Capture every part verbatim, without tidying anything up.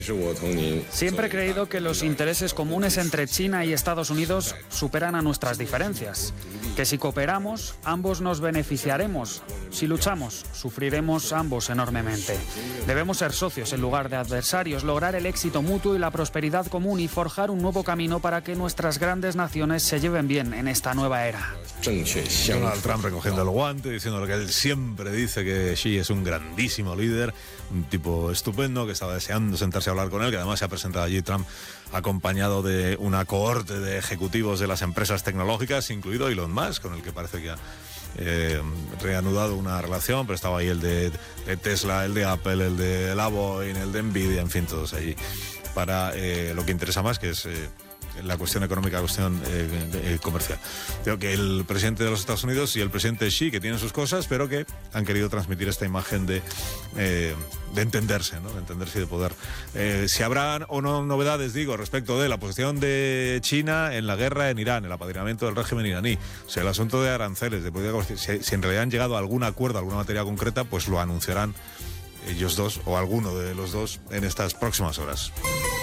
Siempre he creído que los intereses comunes entre China y Estados Unidos superan a nuestras diferencias. Que si cooperamos, ambos nos beneficiaremos. Si luchamos, sufriremos ambos enormemente. Debemos ser socios en lugar de adversarios, lograr el éxito mutuo y la prosperidad común y forjar un nuevo camino para que nuestras grandes naciones se lleven bien en esta nueva era. Donald Trump recogiendo el guante, diciendo lo que él siempre dice, que Xi es un grandísimo líder, un tipo estupendo que estaba deseando sentarse a hablar con él, que además se ha presentado allí Trump acompañado de una cohorte de ejecutivos de las empresas tecnológicas, incluido Elon Musk, con el que parece que ha eh, reanudado una relación, pero estaba ahí el de, de Tesla, el de Apple, el de la Boeing, el de Nvidia, en fin, todos allí, para eh, lo que interesa más, que es Eh, la cuestión económica, la cuestión eh, eh, comercial. Creo que el presidente de los Estados Unidos y el presidente Xi, que tienen sus cosas, pero que han querido transmitir esta imagen de, eh, de entenderse, ¿no? De entenderse y de poder. Eh, si habrá o no novedades, digo, respecto de la posición de China en la guerra en Irán, el apadrinamiento del régimen iraní, o sea, el asunto de aranceles, de si, si en realidad han llegado a algún acuerdo, a alguna materia concreta, pues lo anunciarán ellos dos o alguno de los dos en estas próximas horas.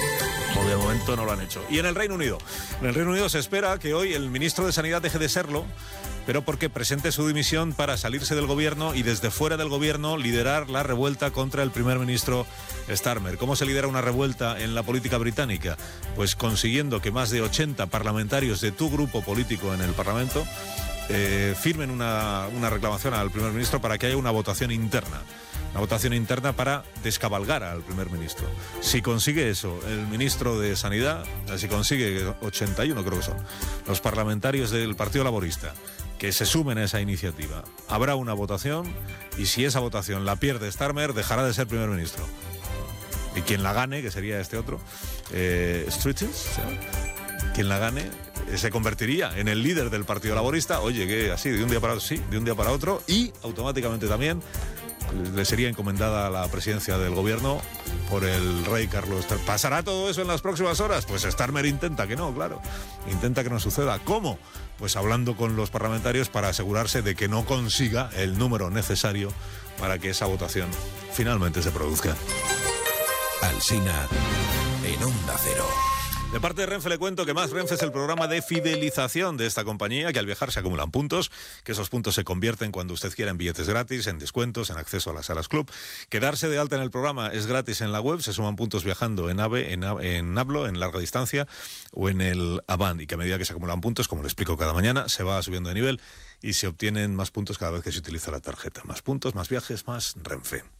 De momento no lo han hecho. Y en el Reino Unido. En el Reino Unido se espera que hoy el ministro de Sanidad deje de serlo, pero porque presente su dimisión para salirse del gobierno y desde fuera del gobierno liderar la revuelta contra el primer ministro Starmer. ¿Cómo se lidera una revuelta en la política británica? Pues consiguiendo que más de ochenta parlamentarios de tu grupo político en el Parlamento eh, firmen una, una reclamación al primer ministro para que haya una votación interna. Una votación interna para descabalgar al primer ministro. Si consigue eso el ministro de Sanidad, si consigue ochenta y uno creo que son los parlamentarios del Partido Laborista que se sumen a esa iniciativa, habrá una votación y si esa votación la pierde Starmer, dejará de ser primer ministro. Y quien la gane, que sería este otro, eh, Streetes, ¿sí? Quien la gane se convertiría en el líder del Partido Laborista. Oye, que así, de un día para otro, sí, de un día para otro, y automáticamente también le sería encomendada la presidencia del gobierno por el rey Carlos tercero. ¿Pasará todo eso en las próximas horas? Pues Starmer intenta que no, claro. Intenta que no suceda. ¿Cómo? Pues hablando con los parlamentarios para asegurarse de que no consiga el número necesario para que esa votación finalmente se produzca. Alsina en Onda Cero. De parte de Renfe le cuento que Más Renfe es el programa de fidelización de esta compañía, que al viajar se acumulan puntos, que esos puntos se convierten cuando usted quiera en billetes gratis, en descuentos, en acceso a las salas club. Quedarse de alta en el programa es gratis en la web, se suman puntos viajando en AVE, en, en Hablo, en larga distancia o en el Avant, y que a medida que se acumulan puntos, como le explico cada mañana, se va subiendo de nivel y se obtienen más puntos cada vez que se utiliza la tarjeta. Más puntos, más viajes, más Renfe.